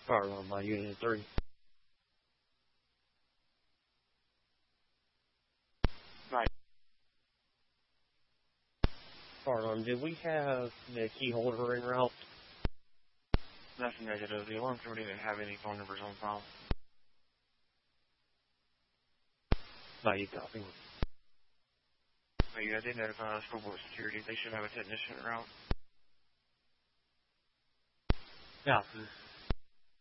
Fire alarm by Unit 3. Right. Fire alarm, did we have the key holder en route? That's negative. The alarm company didn't have any phone numbers on file. You copy. But yeah, they notified school board security. They should have a technician en route. Copy.